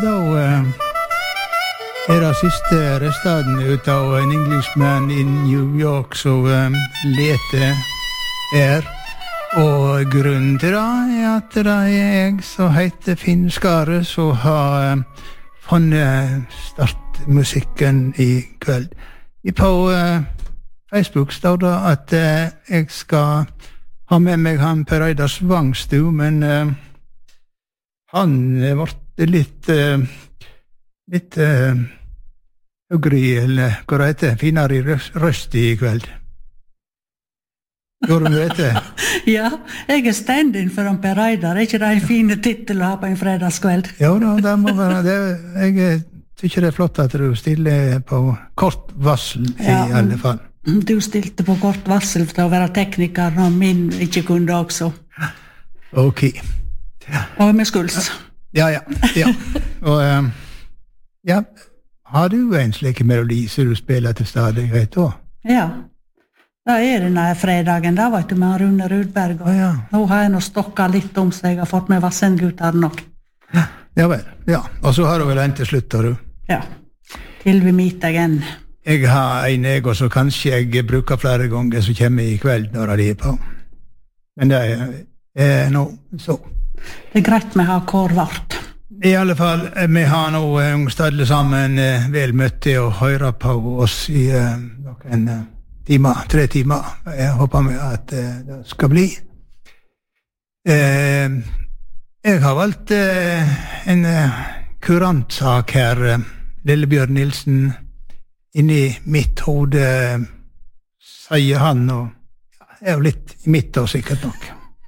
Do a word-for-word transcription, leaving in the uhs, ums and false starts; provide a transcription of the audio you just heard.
da uh, er det siste restaden ut av en Englishman i New York som um, leter er. Og grunnen til det er at det er jeg som heter Finn Skare som har um, funnet startmusikken i kveld. På uh, Facebook står det at uh, jeg skal ha med meg han Per Eidar Svangstu, men uh, han er vært litt uh, litt uh, høgre, eller hva det heter, finere i røst i kveld. Gjør du vet det? Ja, jeg er stand-in for han Per Eidar. Er ikke det en fin titel å ha på en fredagskveld? Ja, da, det må være det. Jeg tykker det er flott at du stiller på kort varsel i ja, alle fall. Du stilte på kort varsel for å være tekniker når min ikke kunne også. Ok. Ja. Og med skuls. Ja, ja, ja. Og um, ja, har du en slik melodi som du spiller til stadighet da? Ja. Da er det denne fredagen, da vet du, med Rune Rudberg. Og ah, ja. Nå har jeg nå stokket litt om seg, jeg har fått med Vassendgutter nok. Ja, ja vel, ja. Og så har du vel en til slutt, har du? Ja, til vi meet igjen. Jeg har en jeg, og så kanskje jeg bruker flere ganger som kommer i kveld når de er på. Men det er, er nå så. Det er greit med å ha kår vart. I alle fall, vi har nå uh, stadlet sammen uh, vel møtt til å høre på oss i uh, noen uh, timer, tre timer. Jeg håper vi at uh, det skal bli. Uh, jeg har valgt uh, en uh, kurantsak her, uh, Lillebjørn Nilsen, inni mitt hode, uh, sier han, og ja, er jo litt i mitt og sikkert nok.